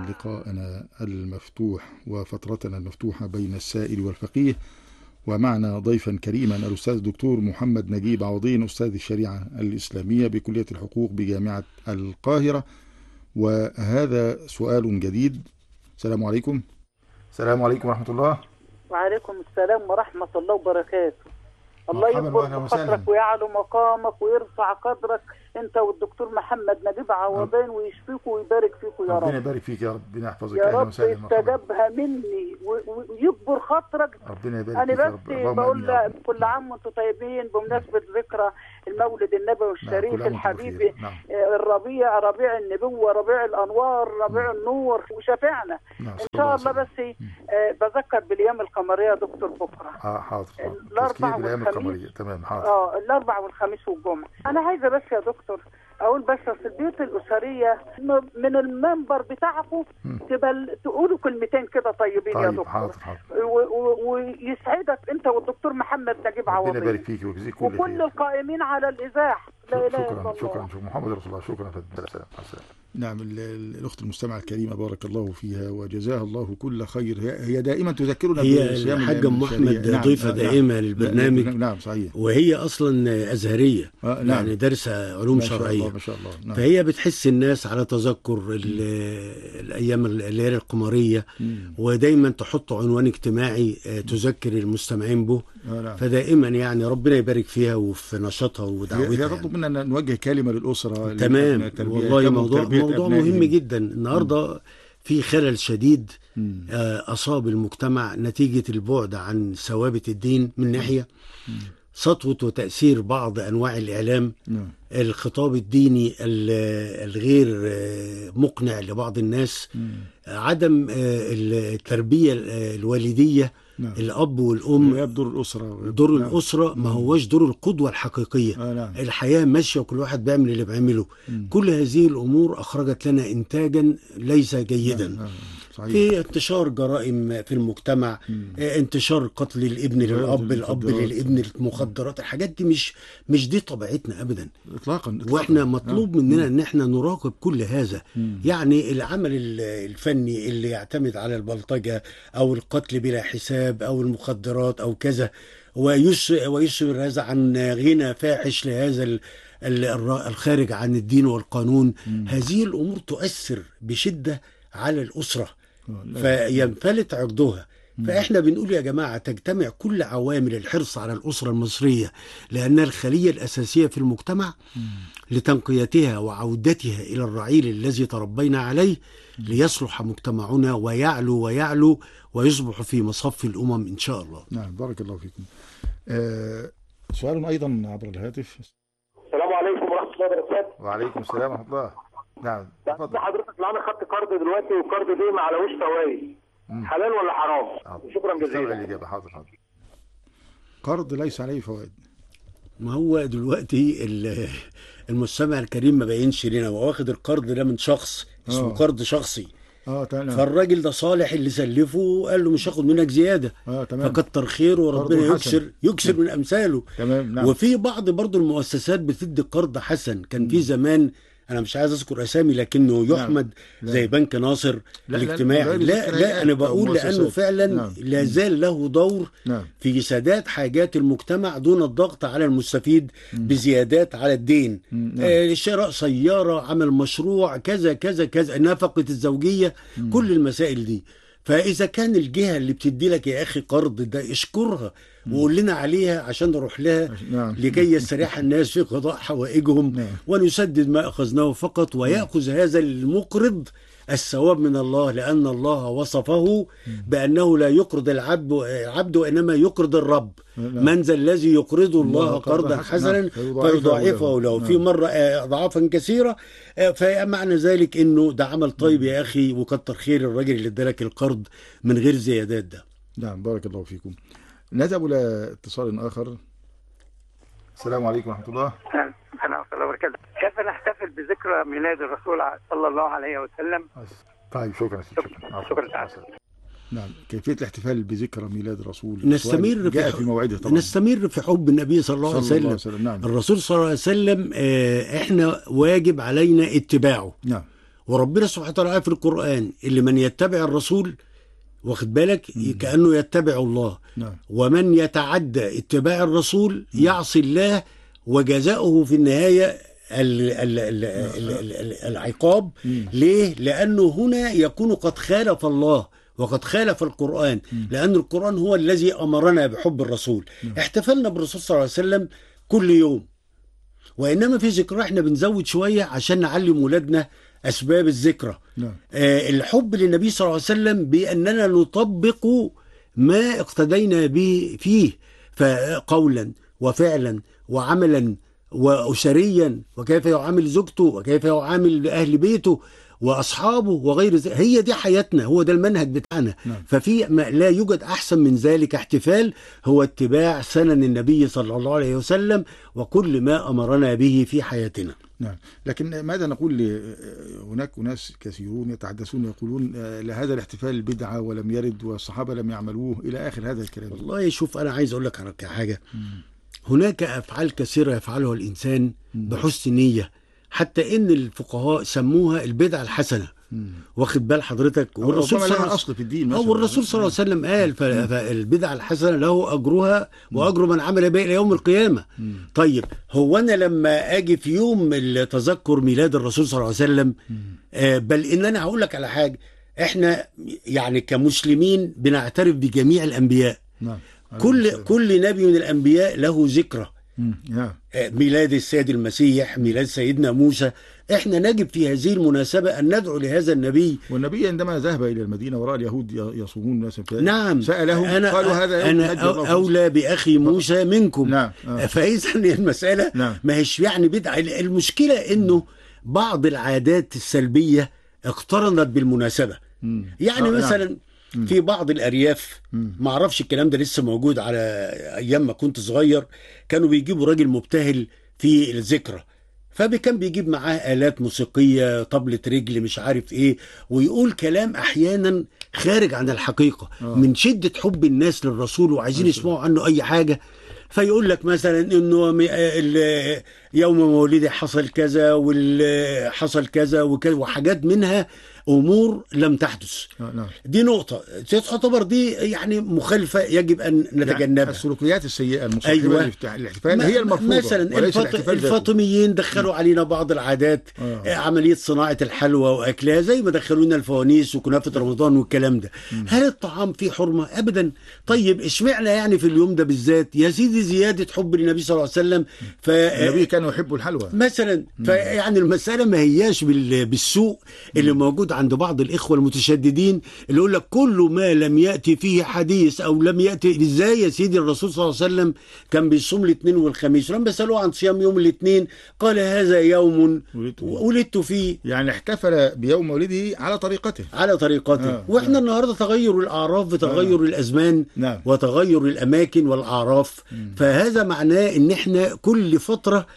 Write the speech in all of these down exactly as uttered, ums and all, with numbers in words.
لقاءنا المفتوح وفترتنا المفتوحة بين السائل والفقيه، ومعنا ضيفا كريما الأستاذ الدكتور محمد نجيب عوضين، أستاذ الشريعة الإسلامية بكلية الحقوق بجامعة القاهرة. وهذا سؤال جديد. السلام عليكم. السلام عليكم ورحمة الله. وعليكم السلام ورحمة الله وبركاته. الله يكبر خاطرك ويعلو مقامك ويرفع قدرك انت والدكتور محمد نجيب عوضين، ويشفيك ويبارك فيكم يا رب. ربنا يبارك فيك يا رب، ربنا يحفظك يا رب، يستجابها مني ويكبر خاطرك. ربنا يبارك انا فيك بس بقول كل عام وانتم طيبين بمناسبة ذكرى المولد النبوي الشريف الحبيب. نعم. الربيع، ربيع النبوة، ربيع الانوار، ربيع النور وشفعنا. نعم. ان شاء الله. بس آه بذكر بالايام القمرية يا دكتور بكره. اه حاضر. الاربع والخميس. تمام حاضر. اه الاربع والخميس والجمعة. انا عايزة بس يا دكتور اقول بس في البيوت الاسريه من المنبر بتاعكم تبقى تقولوا كلمتين كده طيبين. طيب يا دكتور. حاضر حاضر. ويسعدك انت والدكتور محمد نجيب عوضين. ربنا يبارك فيك ويجزيك كل خير. وكل القائمين على الاذاعه. لا اله الا الله. شكرا شكرا شكرا محمد رسول الله. شكرا فضل. نعم، الأخت المستمعة الكريمة بارك الله فيها وجزاها الله كل خير. هي دائما تذكرنا هي الحاجة أم أحمد. نعم. ضيفة نعم. دائمة نعم. للبرنامج. نعم صحيح. وهي أصلا أزهرية. آه نعم. يعني دارسة علوم ما شرعية. الله ما شاء الله. نعم. فهي بتحس الناس على تذكر الأيام الليالي القمرية، ودايما تحط عنوان اجتماعي تذكر المستمعين به. آه نعم. فدائما يعني ربنا يبارك فيها وفي نشاطها ودعوتها. هي تطلب منا أن نوجه كلمة للأسرة. تمام والله. موضوع موضوع مهم جدا النهارده. مم. في خلل شديد مم. أصاب المجتمع نتيجة البعد عن ثوابت الدين من ناحية، مم. سطوة وتأثير بعض أنواع الإعلام، مم. الخطاب الديني الغير مقنع لبعض الناس، مم. عدم التربية الوالدية. نعم. الأب والأم دور الأسرة. دور نعم. الأسرة ما هوش دور القدوة الحقيقية. آه نعم. الحياة ماشية وكل واحد بيعمل اللي بيعمله. مم. كل هذه الأمور أخرجت لنا إنتاجا ليس جيدا. نعم. نعم. صحيح. في انتشار جرائم في المجتمع، مم. انتشار قتل الابن للأب، الأب للابن، المخدرات. الحاجات دي مش مش دي طبيعتنا أبدا إطلاقا. وإحنا مطلوب نعم. مننا أن احنا نراقب كل هذا. مم. يعني العمل الفني اللي يعتمد على البلطجة أو القتل بلا حساب أو المخدرات أو كذا، ويشعر هذا عن غنى فاحش لهذا الخارج عن الدين والقانون. مم. هذه الأمور تؤثر بشدة على الأسرة فينفلت عقدها. فإحنا بنقول يا جماعة تجتمع كل عوامل الحرص على الأسرة المصرية لأنها الخلية الأساسية في المجتمع لتنقيتها وعودتها إلى الرعيل الذي تربينا عليه ليصلح مجتمعنا ويعلو ويعلو ويصبح في مصف الأمم إن شاء الله. نعم بارك الله فيكم. آه سؤال أيضا عبر الهاتف. السلام عليكم ورحمة الله وبركاته. وعليكم السلام ورحمة الله. نعم اتفضل حضرتك. معانا خدت قرض دلوقتي والقرض ده ما عليهوش فوائد، حلال ولا حرام؟ شكرا جزيلا. الإجابة حاضر حاضر. قرض ليس عليه فوائد. ما هو دلوقتي المستمع الكريم ما بينش لنا واخد القرض ده من شخص اسمه أوه. قرض شخصي. اه تمام. فالراجل ده صالح اللي سلفه قال له مش هاخد منك زياده. اه تمام. فكتر خيره وربنا يكسر يكسر من امثاله. تمام. نعم. وفي بعض برضو المؤسسات بتدي قرض حسن. كان م. في زمان انا مش عايز اذكر اسامي لكنه يحمد. لا. زي بنك ناصر لا الاجتماعي. لا, لا, لا, لا, لا انا بقول لانه فعلا نعم. لا زال له دور نعم. في سداد حاجات المجتمع دون الضغط على المستفيد م. بزيادات على الدين. نعم. آه شراء سياره، عمل مشروع، كذا كذا كذا، نفقه الزوجيه، م. كل المسائل دي. فإذا كان الجهة اللي بتدي لك يا أخي قرض ده اشكرها وقول لنا عليها عشان نروح لها. نعم. لكي يستريح الناس في قضاء حوائجهم. نعم. ونسدد ما أخذناه فقط ويأخذ هذا المقرض الثواب من الله لأن الله وصفه بأنه لا يقرض العبد العبد وإنما يقرض الرب. نعم. من ذا الذي يقرض الله قرضا حسنا فيضاعفه له. في مرة أضعافا كثيرة. فمعنى ذلك إنه ده عمل طيب يا أخي وكتر خير الراجل اللي ادالك القرض من غير زيادات ده. نعم بارك الله فيكم. نذهب إلى اتصال آخر. السلام عليكم ورحمة الله. السلام ورحمة الله وبركاته. كيف نحتفل بذكرى ميلاد الرسول صلى الله عليه وسلم؟ طيب شكرا شكرا شكرا. نعم كيفية الاحتفال بذكرى ميلاد الرسول نستمر في, في موعده طبعا. نستمر في حب النبي صلى الله عليه وسلم, الله وسلم. نعم. الرسول صلى الله عليه وسلم احنا واجب علينا اتباعه. نعم. وربنا سبحانه وتعالى في القرآن اللي من يتبع الرسول واخد بالك كأنه يتبع الله. نعم. ومن يتعدى اتباع الرسول يعصي الله وجزاؤه في النهاية ال ال ال ال ال العقاب. ليه؟ لأنه هنا يكون قد خالف الله وقد خالف القرآن، لأن القرآن هو الذي أمرنا بحب الرسول. احتفلنا بالرسول صلى الله عليه وسلم كل يوم، وإنما في ذكرى احنا بنزود شوية عشان نعلم ولادنا أسباب الذكرى. نعم. آه الحب للنبي صلى الله عليه وسلم بأننا نطبق ما اقتدينا به فيه، فقولا وفعلا وعملا وأسريا، وكيف يعامل زوجته وكيف يعامل أهل بيته وأصحابه وغير ذلك. هي دي حياتنا، هو ده المنهج بتاعنا. نعم. ففي ما لا يوجد أحسن من ذلك احتفال هو اتباع سنن النبي صلى الله عليه وسلم وكل ما أمرنا به في حياتنا. نعم. لكن ماذا نقول؟ هناك ناس كثيرون يتحدثون يقولون لهذا الاحتفال بدعة ولم يرد والصحابة لم يعملوه إلى آخر هذا الكلام. والله شوف، أنا عايز أقول لك على حاجة. م. هناك أفعال كثيرة يفعلها الإنسان بحسن نية، حتى إن الفقهاء سموها البدعة الحسنة. واخد بال حضرتك؟ والرسول صلى الله عليه وسلم في الدين مثلا، والرسول صلى الله عليه وسلم قال فالبدعة الحسنة له أجرها وأجر من عمل بها إلى يوم القيامة. طيب هو أنا لما أجي في يوم تذكر ميلاد الرسول صلى الله عليه وسلم، آه بل إن أنا هقول لك على حاجة، إحنا يعني كمسلمين بنعترف بجميع الأنبياء. نعم. كل كل نبي من الأنبياء له ذكرى. ميلاد السيد المسيح، ميلاد سيدنا موسى، احنا نجب في هذه المناسبة أن ندعو لهذا النبي. والنبي عندما ذهب إلى المدينة ورأى اليهود يصومون ناس، نعم، سألهم أنا قالوا هذا أنا أولى بأخي موسى منكم. نعم. آه. فإذا المسألة نعم. ما هيش يعني بدعة. المشكلة إنه بعض العادات السلبية اقترنت بالمناسبة. م. يعني آه مثلا نعم. في بعض الأرياف، ما اعرفش الكلام ده لسه موجود، على أيام ما كنت صغير كانوا بيجيبوا راجل مبتهل في الذكرى، فكان بيجيب معاه آلات موسيقية، طبلة رجل، مش عارف ايه، ويقول كلام أحيانا خارج عن الحقيقة. أوه. من شدة حب الناس للرسول وعايزين يسمعوا عنه أي حاجة، فيقول لك مثلا انه يوم مولده حصل كذا وحصل كذا وكذا، وحاجات منها امور لم تحدث. نعم. دي نقطه تعتبر دي يعني مخالفه يجب ان نتجنبها. يعني السلوكيات السيئه المصاحبه أيوة. للاحتفال هي المرفوضه. مثلا الفط... الفاطميين دخلوا علينا بعض العادات. آه. عمليه صناعه الحلوى واكلها، زي ما دخلوا لنا الفوانيس وكنافه رمضان والكلام ده. م. هل الطعام فيه حرمه؟ ابدا. طيب اشمعنا يعني في اليوم ده بالذات؟ يا سيدي زياده حب النبي صلى الله عليه وسلم. ف... النبي كانوا يحبوا الحلوى مثلا. فيعني المساله ما هياش بال... بالسوء اللي م. موجود عند بعض الإخوة المتشددين، اللي يقول لك كل ما لم يأتي فيه حديث أو لم يأتي. إزاي يا سيدي؟ الرسول صلى الله عليه وسلم كان بيصوم الاثنين والخميس، ولما سألوه عن صيام يوم الاثنين قال هذا يوم ولدت فيه. يعني احتفل بيوم مولده على طريقته على طريقته. آه. وإحنا آه. النهاردة تغير الأعراف بتغير آه. الأزمان. نعم. وتغير الأماكن والأعراف. مم. فهذا معناه إن إحنا كل فترة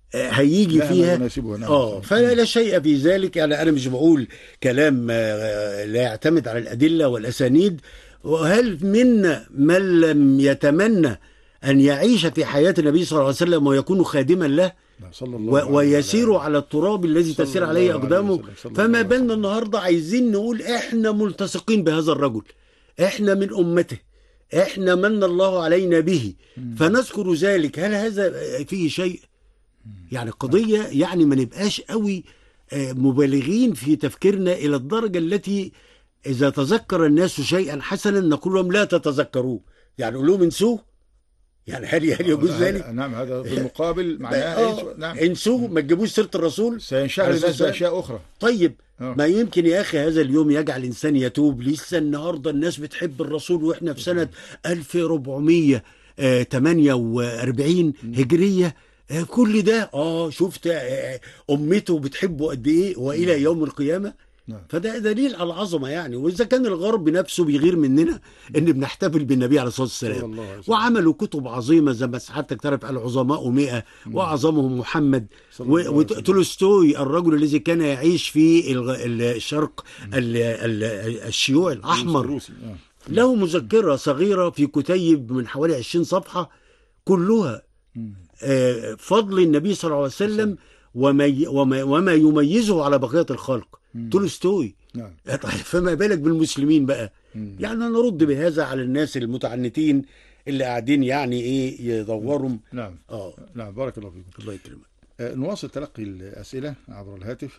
هيجي فيها نعم. اه فلا لا شيء في ذلك. يعني انا مش بقول كلام لا يعتمد على الادله والاسانيد. وهل منا من لم يتمنى ان يعيش في حياه النبي صلى الله عليه وسلم ويكون خادما له صلى الله ويسير على التراب الذي تسير عليه اقدامه؟ فما بالنا النهارده عايزين نقول احنا ملتصقين بهذا الرجل، احنا من امته، احنا من الله علينا به، فنذكر ذلك. هل هذا فيه شيء؟ يعني قضية يعني ما نبقاش قوي مبالغين في تفكيرنا إلى الدرجة التي إذا تذكر الناس شيئا حسنا نقول لهم لا تتذكروه، يعني نقول لهم انسوه. يعني هل هل يجوز ذلك؟ نعم، هذا في المقابل معناه نعم. انسوه، ما تجيبوش سيرة الرسول، سينشغل الناس بأشياء أخرى. طيب أوه. ما يمكن يا أخي هذا اليوم يجعل الإنسان يتوب. لسه النهاردة الناس بتحب الرسول وإحنا في سنة ألف وأربعمية وثمانية وأربعين هجرية. كل ده اه شفت آه امته بتحبه قد ايه والى يوم القيامه. نعم. فده دليل على العظمه يعني. واذا كان الغرب نفسه بيغير مننا ان بنحتفل بالنبي عليه الصلاه والسلام، وعملوا كتب عظيمه زي ما سعادتك تعرف العظماء مئة واعظمهم محمد، وتولستوي الرجل الذي كان يعيش في الشرق الشيوعي الاحمر له مذكره صغيره في كتيب من حوالي عشرين صفحه كلها فضل النبي صلى الله عليه وسلم وما وما يميزه على بقية الخلق. تولستوي. نعم. فما بالك بالمسلمين بقى. مم. يعني نرد بهذا على الناس المتعنتين اللي قاعدين يعني ايه يدورهم. نعم. اه نعم بارك الله فيكم. الله يكرمك. آه نواصل تلقي الاسئله عبر الهاتف.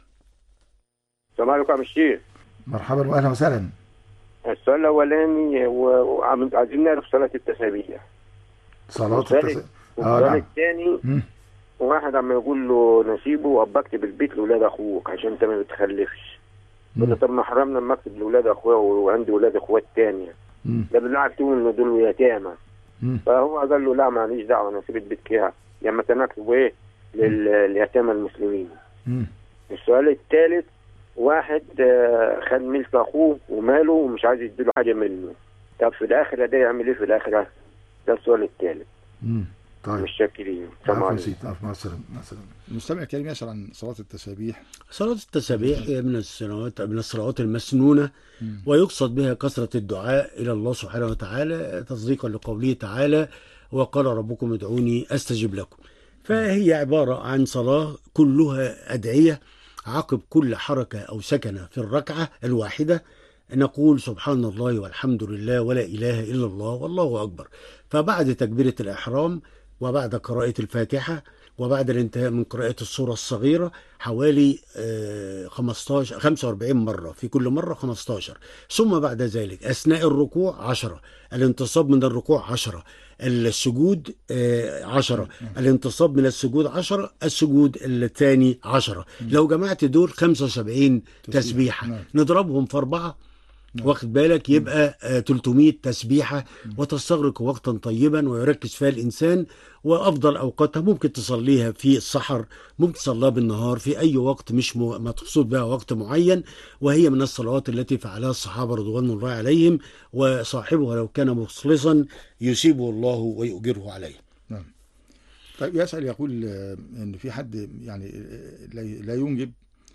السلام عليكم يا الشيخ. مرحبا واهلا وسهلا. السؤال الاولاني وعايزين نعرف صلاه التسابيح. صلاه التسابيح. اه السؤال الثاني واحد عم يقول له نسيبه وابقى بالبيت لاولاد اخوك عشان انت ما بتخلفش. قلنا طب ما حرمنا لما اكتب لاولاد اخويا وعندي اولاد اخوات ثانيه. ده بنعرفوا ان دول يتامى. فهو قال له لا معليش دعوه انا اسيب البيت كده يا اما تنكتبوا ايه لليتامى المسلمين. مم. السؤال الثالث واحد خد ملك اخوه وماله ومش عايز يديله حاجه منه. طب في الاخره ده يعمل ايه في الاخره؟ ده السؤال الثالث. امم طيب مش شاكرين. تمام يا سيدي. مع السلامه. مع السلامه. المستمع الكريم يسأل عن صلاه التسابيح. صلاه التسابيح هي من الصلوات من الصلوات المسنونه. مم. ويقصد بها كثره الدعاء الى الله سبحانه وتعالى تصديقا لقوله تعالى وقال ربكم ادعوني استجب لكم. فهي عباره عن صلاه كلها ادعيه. عقب كل حركة أو سكنة في الركعة الواحدة نقول سبحان الله والحمد لله ولا إله إلا الله والله أكبر. فبعد تكبيرة الإحرام وبعد قراءة الفاتحة وبعد الانتهاء من قراءة السورة الصغيرة حوالي خمستاشر خمسة وأربعين مرة في كل مرة خمستاشر. ثم بعد ذلك أثناء الركوع عشرة، الانتصاب من الركوع عشرة، السجود عشرة، الانتصاب من السجود عشرة، السجود الثاني عشرة. لو جمعت دول خمسة وسبعين تسبيحة نضربهم في أربعة واخد بالك يبقى ثلاثمائة تسبيحة وتستغرق وقتا طيبا ويركز فيها الإنسان. وأفضل أوقاتها ممكن تصليها في السحر، ممكن تصليها بالنهار في أي وقت مش مقصود بها وقت معين. وهي من الصلوات التي فعلها الصحابة رضوان الله عليهم وصاحبها لو كان مخلصا يثيبه الله ويؤجره عليه. نعم. طيب يسأل يقول إن في حد يعني لا ينجب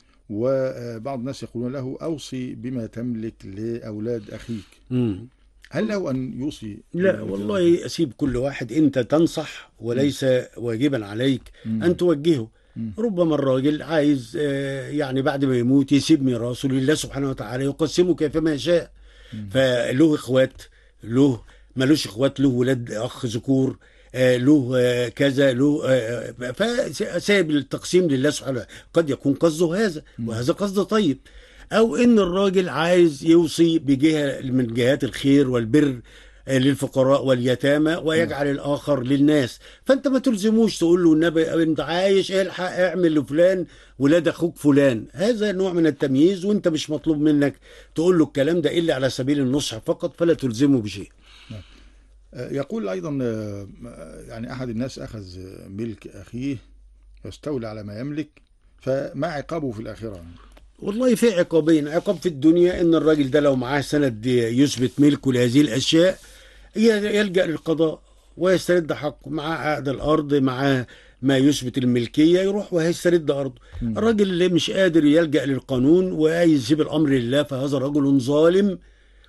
وبعض الناس يقولون له أوصي بما تملك لأولاد أخيك. مم. هل له أن يوصي؟ لا والله أسيب كل واحد. أنت تنصح وليس مم. واجبا عليك مم. أن توجهه. مم. ربما الراجل عايز يعني بعد ما يموت يسيب ميراثه لله سبحانه وتعالى يقسمه كيفما يشاء. فله إخوات، له ملوش إخوات، له ولاد أخ ذكور، له كذا، له فساب التقسيم لله سبحانه. قد يكون قصده هذا وهذا قصده طيب. أو إن الراجل عايز يوصي بجهة من جهات الخير والبر للفقراء واليتامى ويجعل الآخر للناس. فأنت ما تلزموش تقول له النبي أنت عايش الحق اعمل لفلان ولاد أخوك فلان. هذا نوع من التمييز وأنت مش مطلوب منك تقول له الكلام ده إلا على سبيل النصح فقط فلا تلزمه بشيء. يقول أيضا يعني أحد الناس أخذ ملك أخيه يستولى على ما يملك فما عقابه في الآخرة؟ والله في عقابين. عقاب في الدنيا ان الراجل ده لو معاه سند يثبت ملكه لهذه الاشياء يلجأ للقضاء ويسترد حقه. معاه عقد الارض، معاه ما يثبت الملكيه يروح وهيسترد ارضه. الراجل اللي مش قادر يلجأ للقانون ويسيب الامر لله فهذا رجل ظالم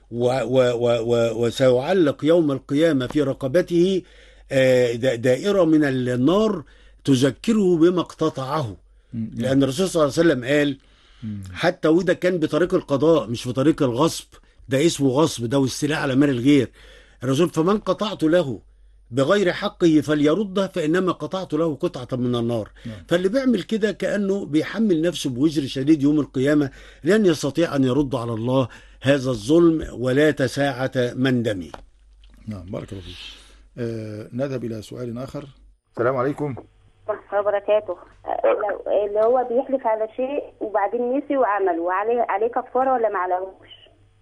وسيعلق يوم القيامه في رقبته دائره من النار تذكره بما اقتطعه. لان الرسول صلى الله عليه وسلم قال حتى وده كان بطريق القضاء مش بطريق الغصب. ده اسمه غصب، ده واستيلاء على مال الغير. الرسول فمن قطعت له بغير حقه فليرده فإنما قطعت له قطعة من النار. نعم. فاللي بيعمل كده كأنه بيحمل نفسه بوزر شديد يوم القيامة لن يستطيع أن يرد على الله هذا الظلم ولا تساعة من دمي. نعم بارك الله فيك. آه نذهب إلى سؤال آخر. السلام عليكم وبركاته. اللي هو بيحلف على شيء وبعدين نسي وعمله عليه عليه كفاره ولا ما عليهوش؟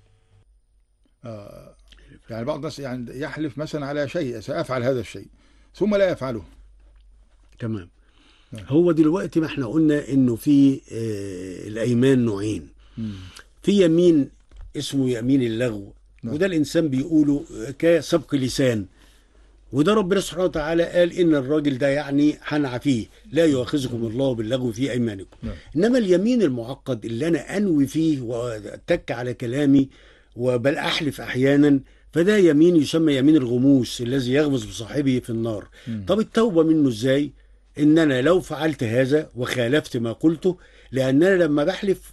آه يعني بعض الناس يعني يحلف مثلا على شيء سأفعل هذا الشيء ثم لا يفعله. تمام. آه. هو دلوقتي ما احنا قلنا انه في آه الايمان نوعين. مم. في يمين اسمه يمين اللغو. نعم. وده الانسان بيقوله كسبق لسان. وده ربنا سبحانه وتعالى قال إن الراجل ده يعني هنعفيه لا يؤاخذكم الله باللغو في أيمانكم. نعم. إنما اليمين المعقد اللي أنا أنوي فيه وأتك على كلامي وبل أحلف أحيانا فده يمين يسمى يمين الغموس الذي يغمس بصاحبه في النار. م. طب التوبة منه إزاي؟ إن أنا لو فعلت هذا وخالفت ما قلته لأن أنا لما بحلف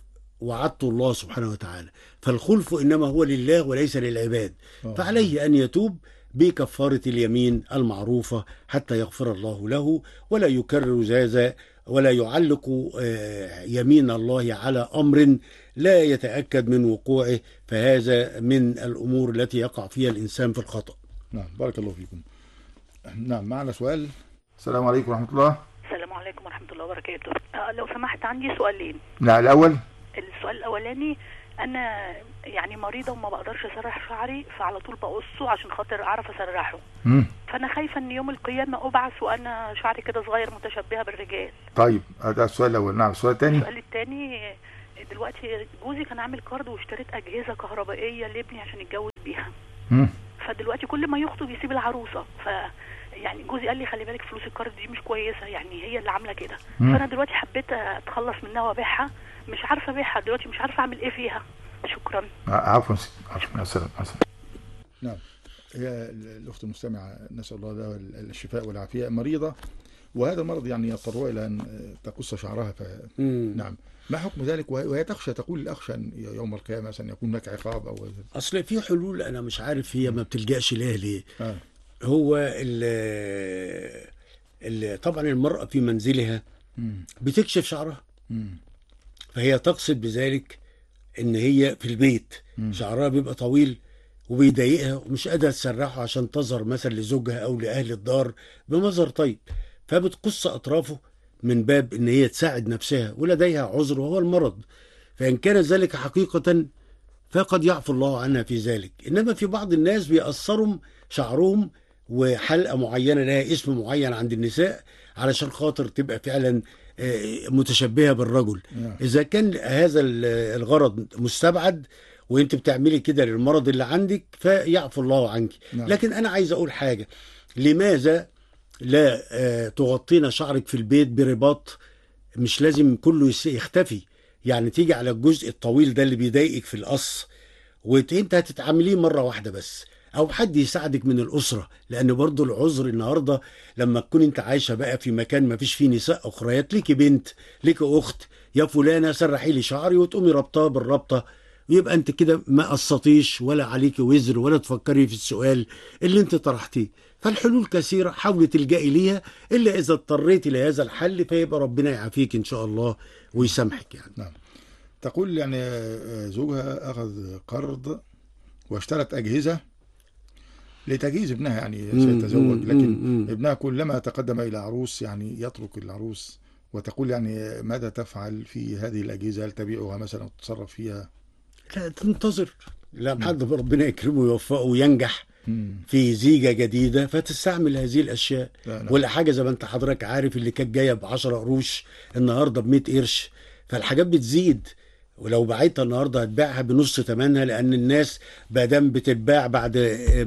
وعدت الله سبحانه وتعالى، فالخلف إنما هو لله وليس للعباد، فعليه أن يتوب بكفارة اليمين المعروفة حتى يغفر الله له، ولا يكرر ذلك ولا يعلق يمين الله على أمر لا يتأكد من وقوعه، فهذا من الأمور التي يقع فيها الإنسان في الخطأ. نعم، بارك الله فيكم. نعم، معنا سؤال. السلام عليكم ورحمة الله. السلام عليكم ورحمة الله وبركاته. أه لو سمحت عندي سؤالين. نعم، الأول السؤال الأولاني، أنا يعني مريضة وما بقدرش أسرح شعري، فعلى طول بقصه عشان خاطر أعرف أسرحه. مم. فأنا خايفة إن يوم القيامة أبعث وأنا شعري كده صغير متشبهة بالرجال. طيب، ده السؤال الأول. نعم، السؤال الثاني. السؤال الثاني، دلوقتي جوزي كان عامل كارد واشتريت أجهزة كهربائية لابني عشان يتجوز بيها. مم. فدلوقتي كل ما يخطب يسيب العروسة، ف يعني جوزي قال لي خلي بالك فلوس الكارد دي مش كويسة، يعني هي اللي عاملة كده. فأنا دلوقتي حبيت أتخلص منها وأبيعها، مش عارفة أبيعها دلوقتي، مش عارفة أعمل إيه فيها. شكرا. عفوا عفوا السلام. نعم، هي الأخت المستمعة نسأل الله لها الشفاء والعافية، مريضة وهذا المرض يعني يضطرها إلى أن تقص شعرها. ف... نعم، ما حكم ذلك؟ وهي تخشى، تقول أخشى يوم القيامة مثلا يكون هناك عقاب أو أصل في حلول أنا مش عارف هي ما بتلجأش ليه ليه. آه. هو ال ال طبعا المرأة في منزلها بتكشف شعرها، فهي تقصد بذلك ان هي في البيت شعرها بيبقى طويل وبيضايقها ومش قادره تسرحه عشان تظهر مثلا لزوجها او لاهل الدار بمظهر طيب، فبتقص اطرافه من باب ان هي تساعد نفسها ولديها عذر وهو المرض، فان كان ذلك حقيقه فقد يعفو الله عنها في ذلك. انما في بعض الناس بيقصروا شعرهم وحلقه معينه لها اسم معين عند النساء علشان خاطر تبقى فعلا متشبهه بالرجل. اذا كان هذا الغرض مستبعد وانت بتعملي كده للمرض اللي عندك فيعفو الله عنك. لكن انا عايز اقول حاجه، لماذا لا تغطينا شعرك في البيت برباط؟ مش لازم كله يختفي، يعني تيجي على الجزء الطويل ده اللي بيضايقك في القص وانت هتتعامليه مره واحده بس، او حد يساعدك من الاسره، لان برضو العذر النهارده لما تكون انت عايشه بقى في مكان ما فيش فيه نساء اخريات، ليكي بنت ليكي اخت، يا فلانه سرحي لي شعري وتقومي ربطها بالربطه، ويبقى انت كده ما قصتيش ولا عليكي وزر ولا تفكري في السؤال اللي انت طرحتيه. فالحلول كثيره، حاولي تلجئي ليها، الا اذا اضطريتي لهذا الحل فيبقى ربنا يعافيك ان شاء الله ويسامحك يعني. نعم. تقول يعني زوجها اخذ قرض واشترت اجهزه لتجهيز ابنها، يعني سيتزوج، لكن ابنها كلما تقدم إلى عروس يعني يترك العروس، وتقول يعني ماذا تفعل في هذه الأجهزة؟ هل تبيعها مثلا أو تتصرف فيها؟ لا، تنتظر لما حد ربنا يكرمه ويوفقه وينجح في زيجة جديدة فتستعمل هذه الأشياء. ولا حاجة زي ما أنت حضرتك عارف اللي كانت جاية بعشرة قروش النهاردة بمئة قرش، فالحاجات بتزيد، ولو بعتها النهارده هتبيعها بنص ثمنها، لان الناس بدام بتتباع بعد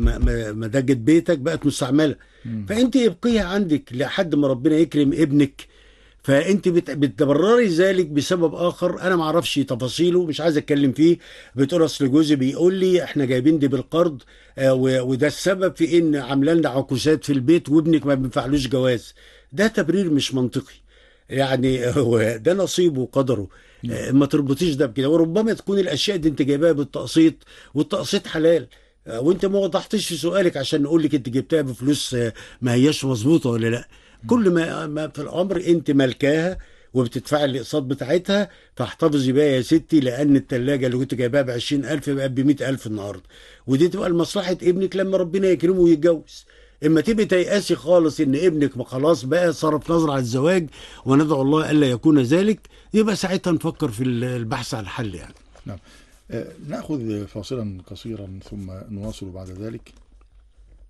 ما دجت بيتك بقت مستعمله. فانت ابقيها عندك لحد ما ربنا يكرم ابنك، فانت بتبرري ذلك بسبب اخر انا ما اعرفش تفاصيله، مش عايز اتكلم فيه. بتقول اصل جوزي بيقول لي احنا جايبين دي بالقرض وده السبب في ان عاملين لنا عكوسات في البيت وابنك ما بينفعلوش جواز. ده تبرير مش منطقي، يعني هو ده نصيبه وقدره. ما تربطيش ده بكده، وربما تكون الاشياء دي انت جايباها بالتقسيط والتقسيط حلال وانت ما وضحتش في سؤالك عشان نقول لك انت جبتها بفلوس ما هياش مظبوطه ولا لا. كل ما, ما في الامر انت مالكاها وبتدفعي الاقساط بتاعتها، فاحتفظي بيها يا ستي، لان الثلاجه اللي كنت جايباها ب عشرين ألف بقت ب مئة ألف النهارده، ودي تبقى لمصلحه ابنك لما ربنا يكرمه ويتجوز. اما تبقي تيأسي خالص ان ابنك ما خلاص بقى صرف نظر على الزواج، وندعو الله الا يكون ذلك، يبقى ساعتها نفكر في البحث عن الحل يعني. نعم. ناخذ فاصلا قصيرا ثم نواصل بعد ذلك.